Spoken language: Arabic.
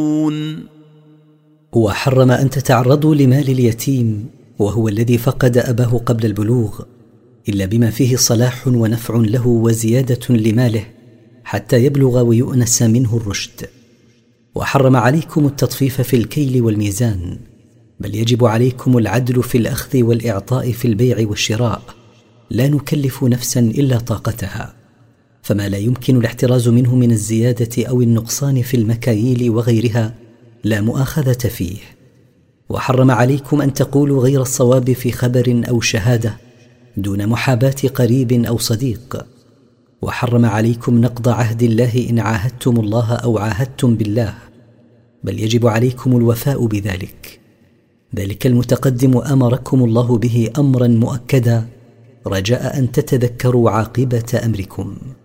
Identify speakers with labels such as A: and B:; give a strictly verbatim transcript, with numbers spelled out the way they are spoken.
A: وحرم أن تتعرضوا لمال اليتيم وهو الذي فقد أباه قبل البلوغ إلا بما فيه صلاح ونفع له وزيادة لماله حتى يبلغ ويؤنس منه الرشد. وحرم عليكم التطفيف في الكيل والميزان، بل يجب عليكم العدل في الأخذ والإعطاء في البيع والشراء، لا نكلف نفسا إلا طاقتها، فما لا يمكن الاحتراز منه من الزيادة أو النقصان في المكاييل وغيرها لا مؤاخذة فيه. وحرم عليكم أن تقولوا غير الصواب في خبر أو شهادة دون محاباة قريب أو صديق. وحرم عليكم نقض عهد الله إن عاهدتم الله أو عاهدتم بالله، بل يجب عليكم الوفاء بذلك. ذلك المتقدم أمركم الله به أمرا مؤكدا رجاء أن تتذكروا عاقبة أمركم.